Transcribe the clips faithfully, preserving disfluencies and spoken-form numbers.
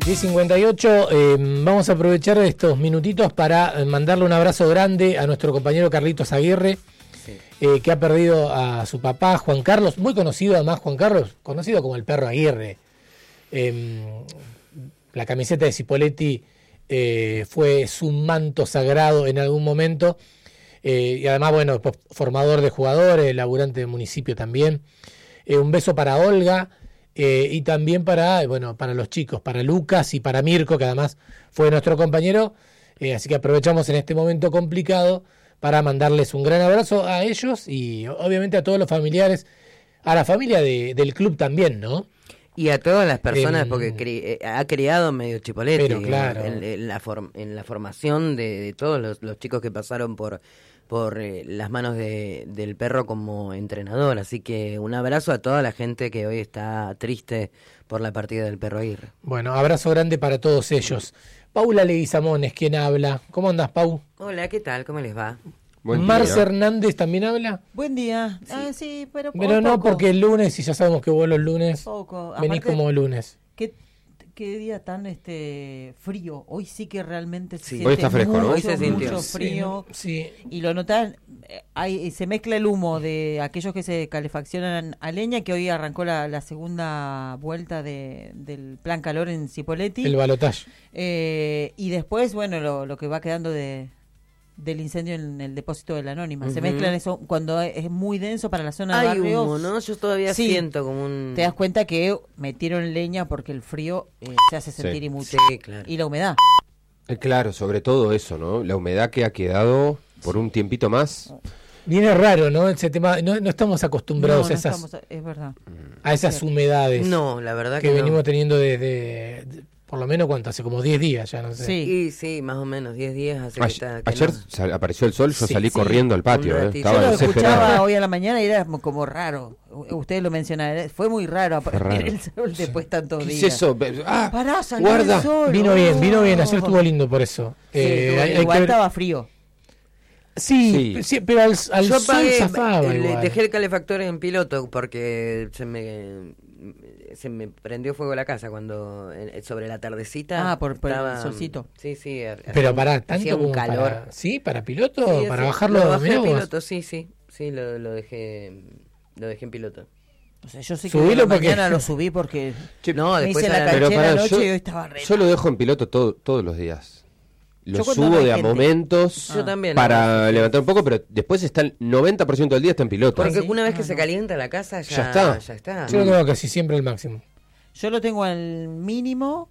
diez cincuenta y ocho, eh, vamos a aprovechar estos minutitos para mandarle un abrazo grande a nuestro compañero Carlitos Aguirre, sí. eh, que ha perdido a su papá, Juan Carlos, muy conocido además, Juan Carlos, conocido como el Perro Aguirre. Eh, la camiseta de Cipolletti eh, fue su manto sagrado en algún momento, eh, y además, bueno, formador de jugadores, laburante del municipio también. Eh, un beso para Olga. Eh, y también para, bueno, para los chicos, para Lucas y para Mirko, que además fue nuestro compañero, eh, así que aprovechamos en este momento complicado para mandarles un gran abrazo a ellos y obviamente a todos los familiares, a la familia de, del club también, ¿no? Y a todas las personas, eh, porque cri- ha criado medio Cipolletti, pero claro. en, en, la form- en la formación de, de todos los, los chicos que pasaron por por eh, las manos de, del Perro como entrenador, así que un abrazo a toda la gente que hoy está triste por la partida del Perro Aguirre. Bueno, abrazo grande para todos ellos. Paula Leguizamón es quien habla. ¿Cómo andas, Pau? Hola, ¿qué tal? ¿Cómo les va? Marce Hernández también habla. Buen día. Sí, ah, sí pero Pero no, poco. porque el lunes, y ya sabemos que vos los lunes Poco. venís Aparte, como lunes. ¿qué, qué día tan este frío? Hoy sí que realmente se Sí. siente Hoy está fresco, mucho, ¿no? Hoy se sintió. mucho frío. Sí, sí. Y lo notan, eh, hay, se mezcla el humo de aquellos que se calefaccionan a leña, que hoy arrancó la, la segunda vuelta de, del plan calor en Cipolletti. El balotaje. Eh, y después, bueno, lo, lo que va quedando de del incendio en el depósito de la Anónima. Uh-huh. Se mezclan eso cuando es muy denso para la zona de Hay barrios. humo, ¿no? Yo todavía sí, siento como un... te das cuenta que metieron leña porque el frío eh, se hace sentir sí. y mucho. Sí, claro. Y la humedad. Eh, claro, sobre todo eso, ¿no? La humedad que ha quedado por un tiempito más. Viene raro, ¿no? Ese tema, no, no estamos acostumbrados No, no a esas, estamos, es verdad. a esas humedades No, la verdad que, que, venimos no. teniendo desde, de, por lo menos, ¿cuánto? Hace como diez días ya, no sé. Sí. Y sí, más o menos, diez días hace que Ayer, está... Que ayer no. sal- apareció el sol, yo Sí, salí sí, corriendo al patio, un ¿eh? ratito. Estaba Yo lo desesperado. escuchaba hoy a la mañana y era como raro. U- Ustedes lo mencionaban, fue muy raro aparecer raro. el sol después de tantos ¿Qué días. es eso? Ah, Pará, salió guarda. el sol. Vino oh. bien, vino bien, ayer estuvo lindo por eso. Sí, Eh, estuvo- hay- hay igual que ver- estaba frío. Sí, Sí. sí, pero al, al Yo sol apagué, zafaba eh, le- igual. dejé el calefactor en piloto porque se me se me prendió fuego la casa cuando eh, sobre la tardecita. Ah, por- por el estaba- solcito. Sí, sí. Pero para hacía tanto un como calor. para, ¿sí? ¿Para piloto? Sí, ¿Para sí, bajarlo? Lo bajé Mirá en vos. piloto, sí, sí. Sí, lo, lo dejé lo dejé en piloto. O sea, yo sé que Subilo a la porque- mañana lo subí porque Che, No, me después hice a la la- pero canchera pará, anoche yo- y hoy estaba re. Yo lo dejo en piloto todo, todos los días. Lo Yo cuando subo no hay de a gente. momentos Yo también. para levantar un poco, pero después está el noventa por ciento del día está en piloto. Porque ¿sí? una vez que Ah, se no. calienta la casa ya, Ya está. Ya está. Yo lo tengo casi siempre al máximo. Yo lo tengo al mínimo.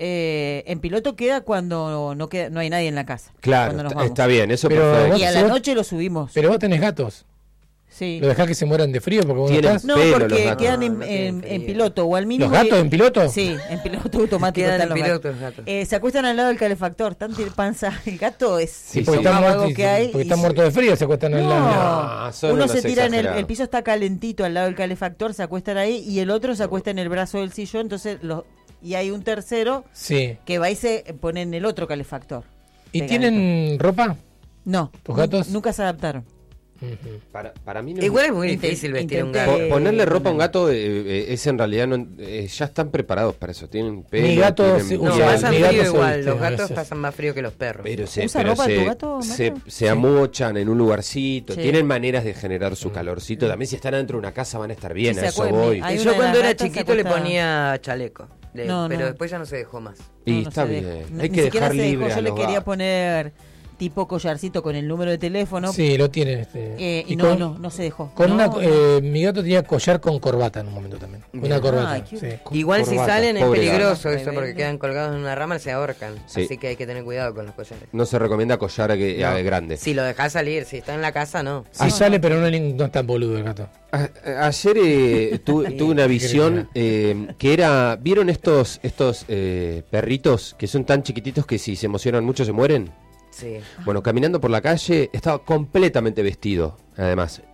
Eh, en piloto queda cuando no queda, no hay nadie en la casa. Claro, cuando nos está, vamos. está bien, eso Pero perfecto. vos- Y a si la vos- noche lo subimos. Pero vos tenés gatos. Sí. ¿Lo dejás que se mueran de frío porque vos no Tienen- estás? No, Pelo los porque gatos. quedan No, en, no tienen en- frío. en piloto o al mínimo. ¿Los gatos y- en piloto? Sí, en piloto automático. Quedan están en los piloto gatos. los gatos. Eh, se acuestan al lado del calefactor, tan tir- panza. El gato es Sí, Sí, porque sí. están algo muertos, que hay. porque y están se- muertos de frío, se acuestan al lado. No, No, son uno unos se tira en el, exagerados. el piso está calentito al lado del calefactor, se acuestan ahí y el otro se acuesta en el brazo del sillón, entonces los y hay un tercero Sí. que va y se pone en el otro calefactor. ¿Y Pegadito. tienen ropa? No, ¿Tus nu- gatos? nunca se adaptaron. Ujú. Para, para mí no Igual es muy Intent- difícil vestir a un intenté- gato. Po- ponerle ropa a un no. gato eh, eh, es en realidad no, eh, ya están preparados para eso, tienen pelo, Mi gato tienen- se- No, o sea, pasan mi gato frío se igual. viste Los a gatos veces. pasan más frío que los perros. pero se, ¿Usa pero ropa se, tu gato, se, Mario? se amochan en un lugarcito, Sí. tienen maneras de generar su calorcito, también si están dentro de una casa van a estar bien, Sí, a se eso acuerdan, voy. hay Y una yo de cuando las era gatas se chiquito le acuesta- ponía chaleco. Le- No, pero no. después ya no se dejó más. Y No, no está se bien, dejó. hay Ni que siquiera dejar se dejó. libre Yo a le los quería gatos. poner tipo collarcito con el número de teléfono. Sí, lo tienen. Este. eh, y Y no, con- no, no se dejó. Con No, una, no. eh, mi gato tenía collar con corbata en un momento también. Una Bien. corbata. Ay, qué- sí. Con Igual si corbata, salen es pobre peligroso gato. eso porque Rebelde. quedan colgados en una rama y se ahorcan. Sí. Así que hay que tener cuidado con los collares. No se recomienda collar que, No. a- grande. Si lo dejas salir, si está en la casa, no. Sí sale, pero no, es- no es tan boludo el gato. A- a- ayer eh, tu- Sí. tuve una visión eh, que era, ¿vieron estos estos eh, perritos que son tan chiquititos que si se emocionan mucho se mueren? Sí. Bueno, caminando por la calle estaba completamente vestido, además,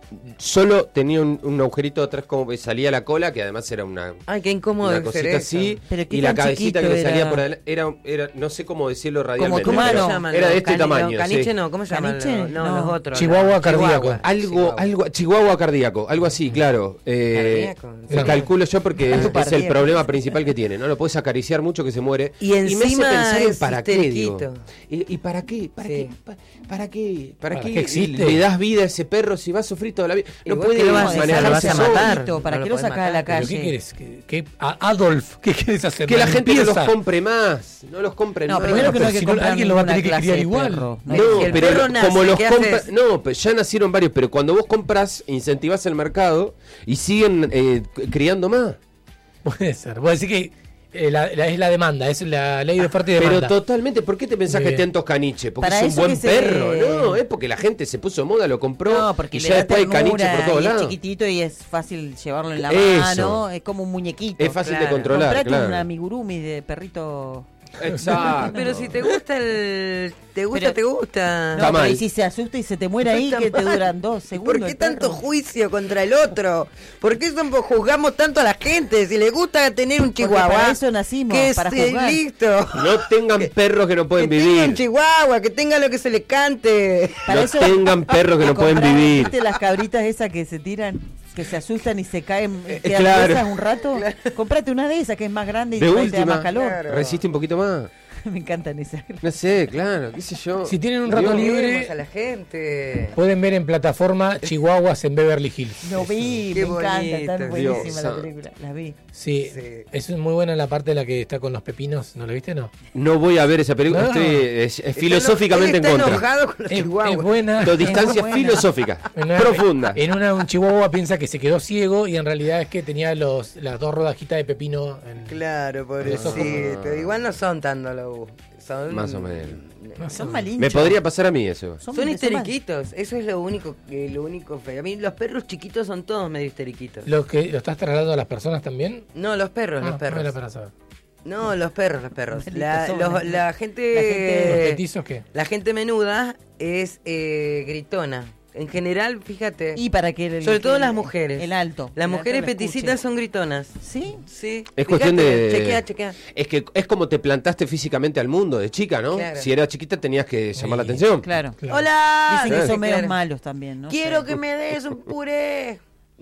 solo tenía un, un agujerito atrás como que salía la cola, que además era una, Ay, qué incómodo una debe ser cosita eso. así, Pero qué y la tan cabecita que chiquito le salía era. por adelante, era, era, no sé cómo decirlo Como radialmente, tu ¿Cómo mano. pero se llaman? era de Los este cani- tamaño. los Caniche sí. no, ¿cómo se llaman? ¿Caniche? los- No, No. los otros. Chihuahua los- cardíaco. Chihuahua. Algo, Chihuahua. algo, Chihuahua cardíaco, algo así, claro. Eh, Cardíaco, eh, sí. calculo yo porque es, es el Cardíaco. problema principal que tiene, ¿no? Lo puedes acariciar mucho que se muere. Y me hace encima pensar en es para qué, digo. histeriquito. ¿Y, y para qué? ¿Para Sí. qué? Pa- ¿Para qué? ¿Para, ¿Para qué qué existe? le das vida a ese perro si va a sufrir toda la vida? Y No vos puede que lo vas a hacer, manejarse lo vas a solo. matar. ¿Para No qué lo lo podés sacás a la matar. calle? ¿Pero qué querés? ¿Qué, qué- a- Adolf, ¿qué querés hacer? Que la ¿Una gente no los limpieza? compre más, no los compren No, más. primero que no hay pero que si no, comprar alguien lo va a tener ninguna que criar clase de igual. perro. No No, hay- Si el pero perro nace, como los ¿qué compras, haces? no, pero ya nacieron varios, pero cuando vos compras, incentivás el mercado y siguen eh, criando más. Puede ser. Vos decís que eh, la, la- es la demanda, es la ley de oferta y demanda. Pero totalmente, ¿por qué te pensás Muy que bien. tantos caniche? Porque Para es eso un buen que se- perro, no, es porque la gente se puso de moda, lo compró No, porque y le ya da después hay caniche ternura por todos y es lados. chiquitito y es fácil llevarlo en la Eso. mano, es como un muñequito. Es fácil de Claro. controlar, Comprate claro. un amigurumi de perrito. Exacto. Pero si te gusta el... ¿Te gusta, Pero- te gusta? No, Está pero mal. y si se asusta y se te muere ahí, Está que te mal. duran dos ¿Y segundos. ¿Por qué el perro? tanto juicio contra el otro? ¿Por qué somos- juzgamos tanto a la gente? Si le gusta tener un Porque chihuahua, para eso nacimos, que para esté juzgar. listo. No tengan perros que no Que pueden tenga un vivir. chihuahua, que tenga lo que se le cante. Para No eso- tengan perros que no pueden Comprar, vivir. ¿Viste las cabritas esas que se tiran, que se asustan y se caen, Eh, quedan claro. tiesas un rato? Comprate una de esas que es más grande y De te da última, más calor. Claro. resiste un poquito más. Me encantan esas. No sé, claro, qué sé yo. Si tienen un rato Dios. libre- Queremos a la gente. Pueden ver en plataforma Chihuahuas en Beverly Hills. Lo vi, Qué me encanta, bonito. tan buenísima Dios la santo. película. La vi. Sí, Sí. es muy buena la parte en la que está con los pepinos. ¿No la viste? No. No voy a ver esa película, No. estoy eh, es- Está filosóficamente en eno- él contra. Está enojado con los Es, chihuahuas. es buena. To- distancia buena. filosófica, En una- profunda. En una un chihuahua piensa que se quedó ciego y en realidad es que tenía los, las dos rodajitas de pepino. En, Claro, pobrecito. No. Igual no son tan dolobos. Son... Más o menos. no sé. Son malinchos. Me podría pasar a mí eso. Son, Son- son histeriquitos, eso es lo único, eh, lo único feo. A mí los perros chiquitos son todos medio histeriquitos. ¿Lo, que, ¿Lo estás trasladando a las personas también? No, los perros, Ah, los perros. no era para saber. No, los perros, los perros. Malitos La, son, los- ¿eh? la gente, La gente- ¿Los eh, petizos qué? la gente menuda es eh, gritona. En general, fíjate. Y para que el- Sobre todo el- las mujeres. El alto. Las el mujeres alto lo peticitas escuche. son gritonas. ¿Sí? Sí. Es cuestión Fíjate, de. Chequea, chequea. Es que es como te plantaste físicamente al mundo de chica, ¿no? Claro. Si era chiquita tenías que llamar la Sí. atención. Claro. Claro. ¡Hola! Dicen que Claro. son medios Claro. malos también, ¿no? Quiero Sí. que me des un puré.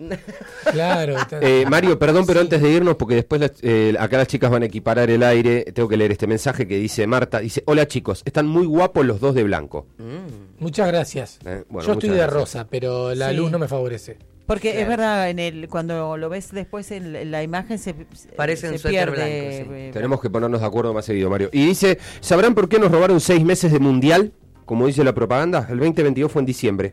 Claro. está- Eh, Mario, perdón, pero antes de irnos, porque después las- eh, acá las chicas van a equiparar el aire, tengo que leer este mensaje que dice Marta, dice, hola chicos, están muy guapos los dos de blanco. Mm. Muchas gracias. Eh, bueno, Yo estoy muchas de gracias. rosa, pero la Sí. luz no me favorece. Porque Claro. es verdad, en el cuando lo ves después en, en la imagen se, Parece se un suéter pierde. blanco, sí. eh, Tenemos que ponernos de acuerdo más seguido, Mario. Y dice, ¿sabrán por qué nos robaron seis meses de mundial? Como dice la propaganda, el veinte veintidós fue en diciembre.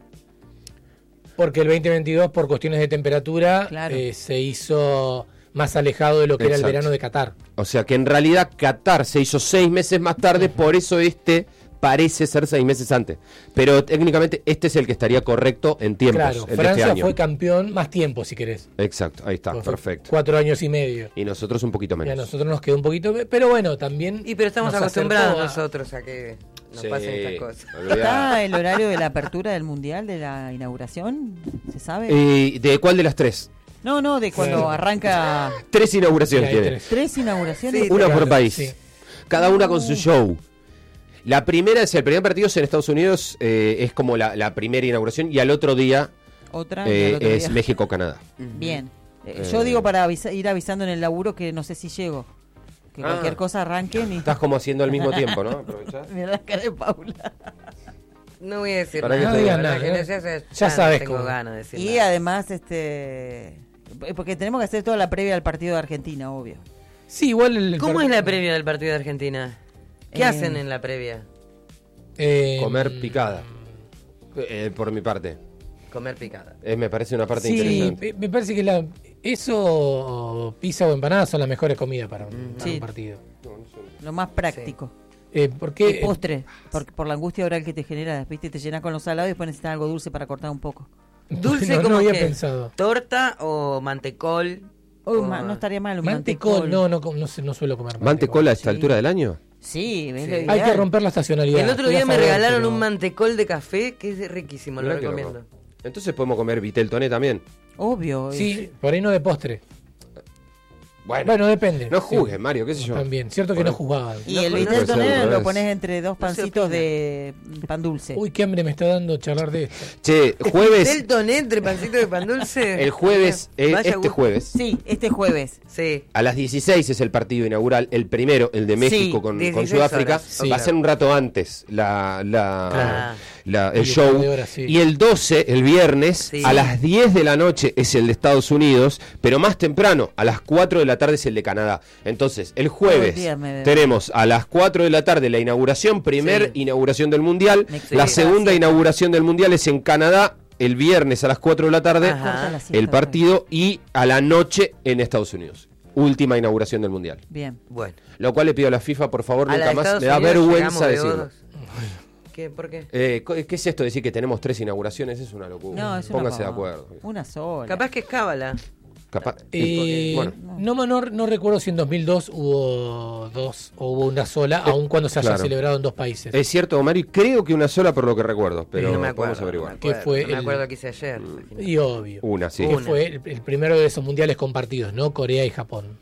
Porque el veinte veintidós, por cuestiones de temperatura, Claro. eh, se hizo más alejado de lo que era Exacto. el verano de Qatar. O sea que en realidad Qatar se hizo seis meses más tarde, por eso este parece ser seis meses antes. Pero técnicamente este es el que estaría correcto en tiempos, Claro, el de Francia este año. fue campeón más tiempo, si querés. Exacto, ahí está, Porque fue perfecto. Cuatro años y medio. Y nosotros un poquito Y a menos. nosotros nos quedó un poquito, pero bueno, también. Y pero estamos nos acostumbrados acercó a- nosotros a que nos Sí, pasen estas cosas. olvidá. ¿Está el horario de la apertura del mundial, de la inauguración? ¿Se sabe? Eh, ¿De cuál de las tres? no, no, de cuando Sí. arranca Tres inauguraciones Sí, hay tiene. tres. tres inauguraciones. Sí, Una por Claro, país. sí. Cada una con su show. La primera es el primer partido es en Estados Unidos, eh, es como la, la primera inauguración, y al otro día Otra. y eh, al otro es día. México-Canadá. Bien. Eh, Eh. Yo digo para avisa- ir avisando en el laburo que no sé si llego. Que Ah. cualquier cosa arranquen y... Estás como haciendo al mismo tiempo, ¿no? Aprovechá. Mira la cara de Paula. No voy a decir Para nada. que te digas la nada, verdad ¿eh? que ya, ya- Ya ya sabes no tengo cómo. ganas de decir Y nada. además, este... Porque tenemos que hacer toda la previa al partido de Argentina, obvio. Sí, igual. El, ¿Cómo es la previa del partido de Argentina? ¿Qué Eh, hacen en la previa? Eh, Comer picada. Eh, por mi parte. Comer picada. Eh, me parece una parte Sí, interesante. me- me parece que la, eso, pizza o empanadas son las mejores comidas para un, para Sí. un partido. Lo más práctico. Eh, porque Y postre, por, por la angustia oral que te genera. ¿Viste? Te llenas con los salados y después necesitas algo dulce para cortar un poco. Dulce no, no como había que pensado. torta o mantecol. Uy, o- ma- no estaría mal un Mantecol, mantecol. no, no, com- no, sé, no suelo comer ¿Mantecol a esta Sí. altura del año? Sí, es Sí. lo Hay ideal. que romper la estacionalidad. El otro Tú día vas me a ver, regalaron pero- un mantecol de café que es riquísimo, lo Mirá qué recomiendo. loco. Entonces podemos comer vitel toné también. Obvio. Sí, por ahí no de postre. Bueno, Bueno, depende. no Sí. juzgues, Mario, qué sé yo. También, cierto que Por no ahí. jugaban. Y No, el no vitel puede ser al toné lo revés. pones entre dos No se pancitos opina. de pan dulce. Uy, qué hambre me está dando charlar de esto. Che, jueves, ¿Del toné entre pancito de pan dulce? el jueves, eh, Vaya este gusto. jueves, Sí, este jueves. Sí. a las dieciséis es el partido inaugural, el primero, el de México Sí, con, con dieciséis Sudáfrica. horas. Sí. Va a ser un rato antes la, la, Claro. la- el Y show. un par de horas, sí. Y el doce, el viernes, Sí. a las diez de la noche es el de Estados Unidos, pero más temprano, a las cuatro de la tarde es el de Canadá. Entonces, el jueves Todo el día me veo. tenemos a las cuatro de la tarde la inauguración, primer Sí. inauguración del Mundial. Me La explica, segunda sí. inauguración del Mundial es en Canadá, el viernes a las cuatro de la tarde, Ajá. Corta la siesta, el partido, y a la noche en Estados Unidos. Última inauguración del Mundial. Bien. Bueno. Lo cual le pido a la FIFA, por favor, A la nunca de más. Estados Me da Unidos vergüenza llegamos de decirlo. godos. ¿Qué? ¿Por qué? Eh, co- ¿Qué es esto de decir que tenemos tres inauguraciones? Es una locura. No, es una Pónganse de pavada. acuerdo. Una sola. Capaz que es cábala. Capaz. Eh, bueno, no, no, no recuerdo si en dos mil dos hubo dos o hubo una sola, aun cuando se haya claro. celebrado en dos países. es cierto, Mario, creo que una sola por lo que recuerdo, pero no me acuerdo. vamos a averiguar. No me acuerdo, ¿Qué fue no me el- acuerdo qué hice ayer. Y obvio. Una, sí. Que Una. fue el, el primero de esos mundiales compartidos, ¿no? Corea y Japón.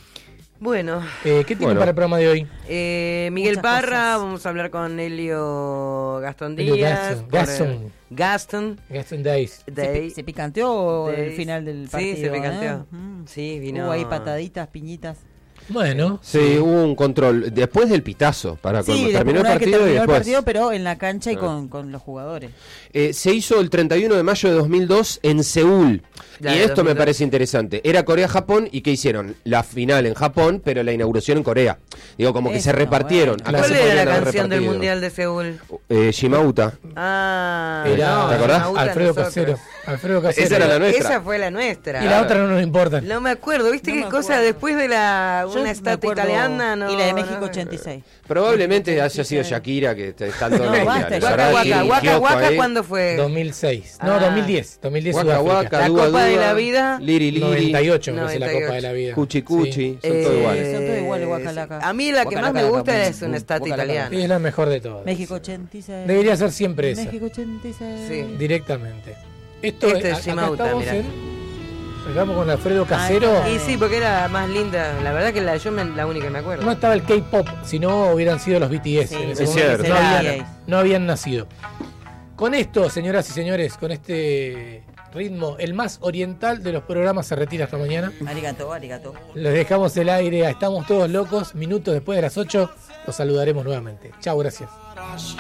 Bueno, Eh, ¿Qué tienen Bueno. para el programa de hoy? eh, Miguel Muchas Parra, cosas. vamos a hablar con Elio Gastón Elio Díaz. Gaston, por Gaston. el- Gaston. Gaston Days. ¿Se, Day- pi- se picanteó el Days. final del partido? Sí, se picanteó. ¿eh? Mm. Sí, vino. Hubo ahí pataditas, piñitas. Bueno, Sí, hubo un control. Después del pitazo, para Sí, cuando después, terminó el una vez que partido y terminó el después. partido, pero en la cancha y Ah. con, con los jugadores. Eh, se hizo el treinta y uno de mayo de dos mil dos en Seúl. La y de esto dos mil me dos. parece interesante. Era Corea-Japón y ¿qué hicieron? La final en Japón, pero la inauguración en Corea. Digo, como que Eso, se repartieron. bueno. Acá ¿Cuál se era podrían la haber canción del repartido. Mundial de Seúl? Eh, Shimauta. Ah, era no, ¿te acordás? Nauta Alfredo nosotros. Casero. Alfredo Casero. Esa era la nuestra. Esa fue la nuestra. Y la otra no nos importa. No me acuerdo, ¿viste No qué me cosa? acuerdo. Después de la Yo una me estatua acuerdo- italiana, no. Y la de México no. ochenta y seis. Probablemente haya sido Sí. Shakira, que está está en todos No, los basta, mundiales. ya. Guaca, Ahora guaca, sí, guaca, kiosco guaca, ahí. ¿cuándo fue? dos mil seis. No, Ah. dos mil diez. dos mil diez Guaca, Sudáfrica. guaca, La dúa, Copa de dúa, la Vida. Liri, liri. noventa y ocho me parece la noventa y ocho. Copa de la Vida. Cuchi, cuchi. Sí. Son todos Eh, iguales. Son todos iguales, guacalaca. A mí la que más me Guacalaca, gusta guacalaca, es una guacalaca, estatua guacalaca. italiana. Es la mejor de todas. México ochenta y seis. Debería ser siempre esa. México ochenta y seis. Sí. Directamente. Esto Este eh, es acá Shimauta, estamos mirá. en. Estamos con Alfredo Casero. Ay, Y sí, porque era la más linda. La verdad que la, yo me, la única que me acuerdo. No estaba el K-pop, si no hubieran sido los B T S. Sí, en ese es momento. cierto. No, Será habían, B T S. no habían nacido. Con esto, señoras y señores, con este ritmo, el más oriental de los programas se retira esta mañana. Arigato, arigato. Les dejamos el aire a Estamos Todos Locos. Minutos después de las ocho, los saludaremos nuevamente. Chao, gracias.